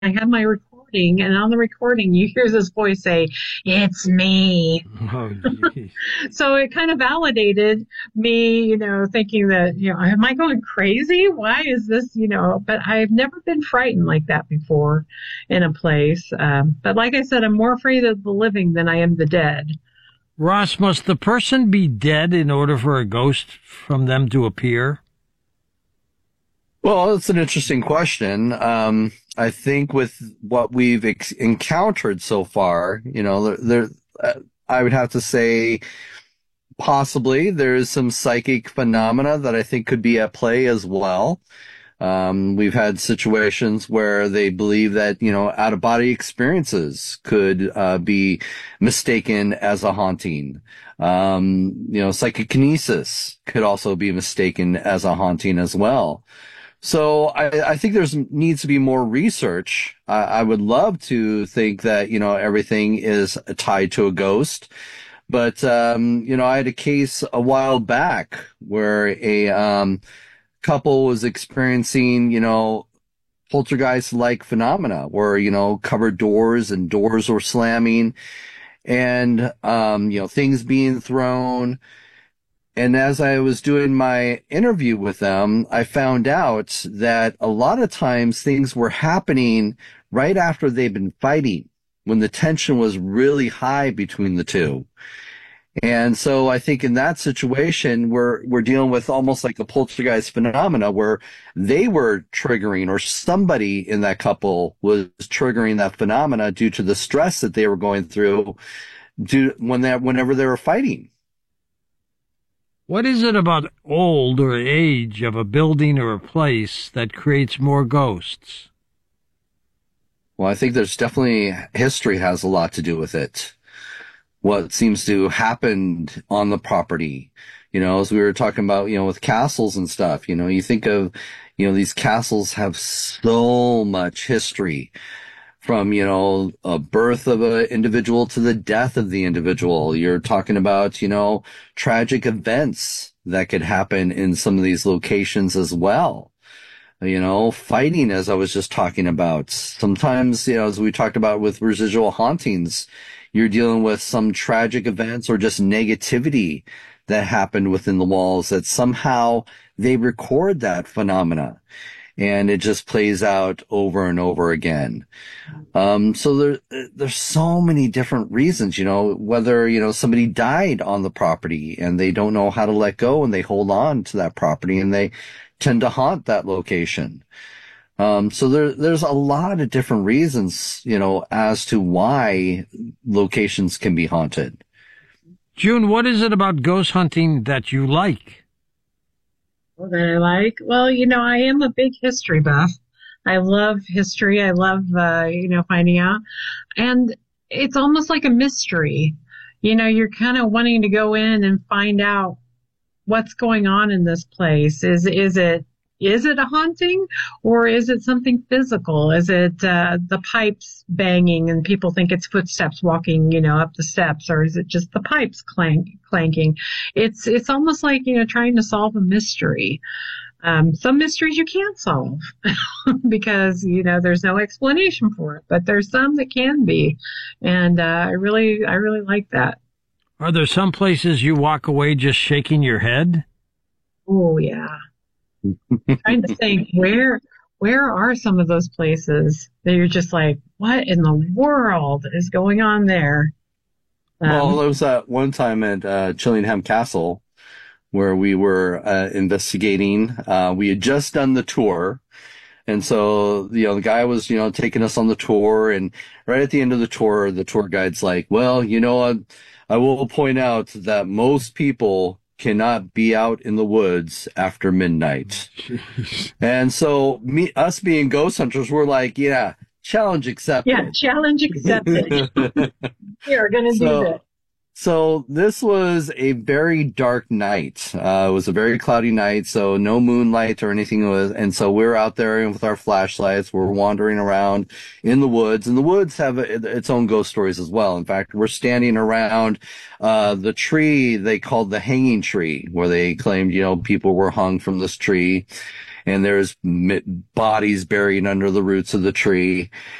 I had my recording, and on the recording, you hear this voice say, "It's me." Oh, geez. So it kind of validated me, thinking that, am I going crazy? Why is this, but I've never been frightened like that before in a place. But like I said, I'm more afraid of the living than I am the dead. Ross, must the person be dead in order for a ghost from them to appear? Well, it's an interesting question. I think with what we've encountered so far, I would have to say possibly there is some psychic phenomena that I think could be at play as well. We've had situations where they believe that, out of body experiences could, be mistaken as a haunting. Psychokinesis could also be mistaken as a haunting as well. So I think there's needs to be more research. I would love to think that, everything is tied to a ghost. But, I had a case a while back where a couple was experiencing, poltergeist-like phenomena where, covered doors and doors were slamming and, things being thrown. And as I was doing my interview with them, I found out that a lot of times things were happening right after they'd been fighting, when the tension was really high between the two. And so I think in that situation, we're dealing with almost like a poltergeist phenomena where they were triggering, or somebody in that couple was triggering that phenomena due to the stress that they were going through whenever they were fighting. What is it about old or age of a building or a place that creates more ghosts? Well, I think there's definitely history has a lot to do with it. What seems to happen on the property, as we were talking about, with castles and stuff, you think of, these castles have so much history from, a birth of an individual to the death of the individual. You're talking about, tragic events that could happen in some of these locations as well. Fighting, as I was just talking about. Sometimes, as we talked about with residual hauntings, you're dealing with some tragic events or just negativity that happened within the walls that somehow they record that phenomena. And it just plays out over and over again. So there's so many different reasons, whether, somebody died on the property and they don't know how to let go and they hold on to that property and they tend to haunt that location. So there's a lot of different reasons, as to why locations can be haunted. June, what is it about ghost hunting that you like? Well, that I like. Well, I am a big history buff. I love history. I love, finding out. And it's almost like a mystery. You're kind of wanting to go in and find out what's going on in this place. Is it a haunting, or is it something physical? Is it the pipes banging and people think it's footsteps walking, up the steps, or is it just the pipes clanking? It's almost like, trying to solve a mystery. Some mysteries you can't solve because, there's no explanation for it, but there's some that can be. And I really like that. Are there some places you walk away just shaking your head? Oh, yeah. Trying to think where are some of those places that you're just like, what in the world is going on there? Well, there was that one time at Chillingham Castle where we were investigating. We had just done the tour. And so, the guy was, taking us on the tour. And right at the end of the tour guide's like, well, I will point out that most people cannot be out in the woods after midnight. And so us being ghost hunters, we're like, yeah, challenge accepted. Yeah, challenge accepted. We are going to do this. So this was a very dark night. It was a very cloudy night, so no moonlight or anything was, and so we're out there with our flashlights. We're wandering around in the woods, and the woods have its own ghost stories as well. In fact, we're standing around, the tree they called the hanging tree, where they claimed, people were hung from this tree, and there's bodies buried under the roots of the tree.